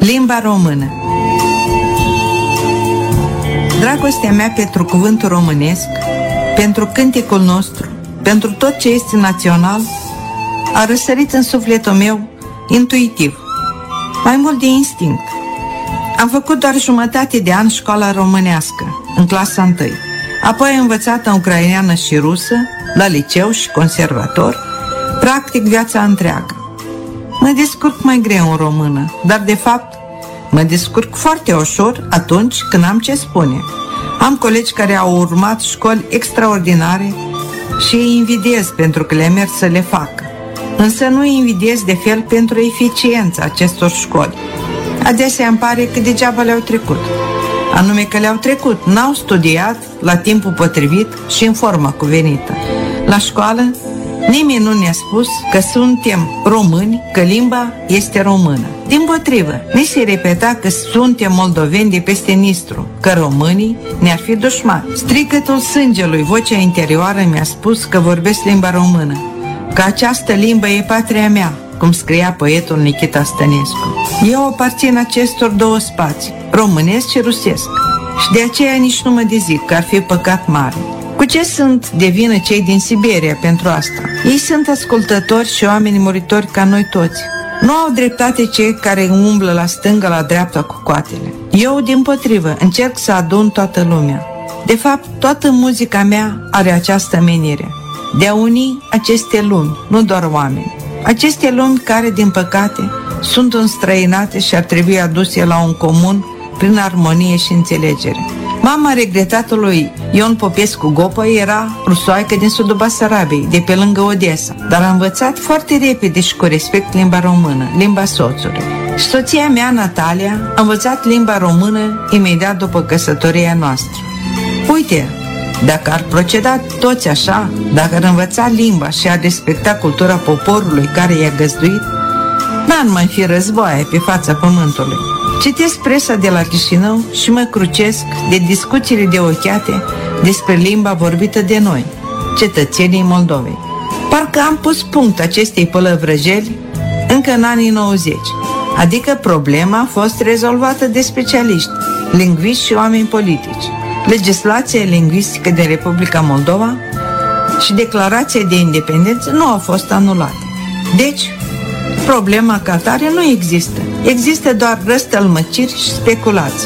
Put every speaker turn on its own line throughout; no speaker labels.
Limba română. Dragostea mea pentru cuvântul românesc, pentru cântecul nostru, pentru tot ce este național, a răsărit în sufletul meu intuitiv, mai mult de instinct. Am făcut doar jumătate de an școala românească, în clasa 1, apoi am învățat în ucraineană și rusă, la liceu și conservator, practic viața întreagă. Mă descurc mai greu în română, dar de fapt mă descurc foarte ușor atunci când am ce spune. Am colegi care au urmat școli extraordinare și îi invidiez pentru că le mers să le facă. Însă nu îi invidiez de fel pentru eficiența acestor școli. Adesea îmi pare că degeaba le-au trecut. Anume că le-au trecut, n-au studiat la timpul potrivit și în forma cuvenită. La școală nimeni nu ne-a spus că suntem români, că limba este română. Dimpotrivă, ni se repeta că suntem moldoveni de peste Nistru, că românii ne-ar fi dușmani. Strigătul sângelui, vocea interioară mi-a spus că vorbesc limba română, că această limbă e patria mea, cum scria poetul Nichita Stănescu. Eu aparțin acestor două spații, românesc și rusesc, și de aceea nici nu mă dezic că ar fi păcat mare. Cu ce sunt de vină cei din Siberia pentru asta? Ei sunt ascultători și oameni muritori ca noi toți. Nu au dreptate cei care umblă la stânga, la dreapta cu coatele. Eu, dimpotrivă, încerc să adun toată lumea. De fapt, toată muzica mea are această menire, de a uni aceste lumi, nu doar oameni. Aceste lumi care, din păcate, sunt înstrăinate și ar trebui aduse la un comun prin armonie și înțelegere. Mama regretatului Ion Popescu-Gopă era rusoaică din sudul Basarabiei, de pe lângă Odessa, dar a învățat foarte repede și cu respect limba română, limba soțului. Și soția mea, Natalia, a învățat limba română imediat după căsătoria noastră. Uite, dacă ar proceda toți așa, dacă ar învăța limba și ar respecta cultura poporului care i-a găzduit, n-ar mai fi războaie pe fața pământului. Citesc presa de la Chișinău și mă crucesc de discuțiile de ochiate despre limba vorbită de noi, cetățenii Moldovei. Parcă am pus punct acestei pălăvrăjeli încă în anii 90, adică problema a fost rezolvată de specialiști, lingviști și oameni politici. Legislația lingvistică de Republica Moldova și declarația de independență nu au fost anulate. Deci, problema ca atare nu există. Există doar răstălmăciri și speculații.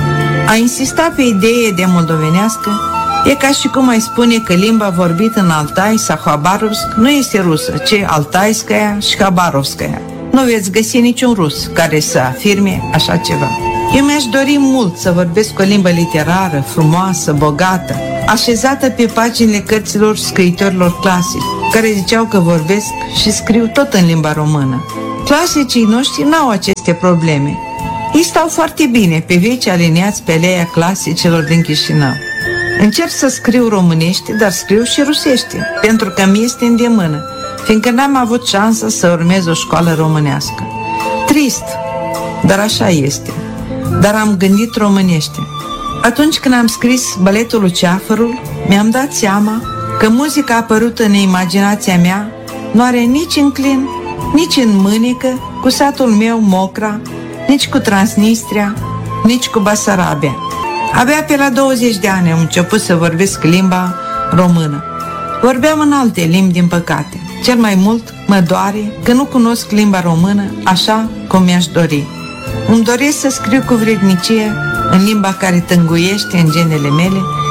A insista pe idee de moldovenească e ca și cum ai spune că limba vorbită în Altai sau Habarovsk nu este rusă, ci altaiskaya și habarovskaya. Nu veți găsi niciun rus care să afirme așa ceva. Eu mi-aș dori mult să vorbesc o limbă literară, frumoasă, bogată, așezată pe paginile cărților scriitorilor clasici, care ziceau că vorbesc și scriu tot în limba română. Clasicii noștri n-au aceste probleme. Ei stau foarte bine pe veci aliniați pe aleia clasicilor din Chișinău. Încerc să scriu românește, dar scriu și rusește, pentru că mi este îndemână, fiindcă n-am avut șansa să urmez o școală românească. Trist, dar așa este. Dar am gândit românește. Atunci când am scris Baletul Luceafărul, mi-am dat seama că muzica apărută în imaginația mea nu are nici în Clin, nici în mânecă cu satul meu Mocra, nici cu Transnistria, nici cu Basarabia. Abia pe la 20 de ani am început să vorbesc limba română. Vorbeam în alte limbi, din păcate. Cel mai mult mă doare că nu cunosc limba română așa cum mi-aș dori. Îmi doresc să scriu cu vrednicie în limba care tânguiește în genele mele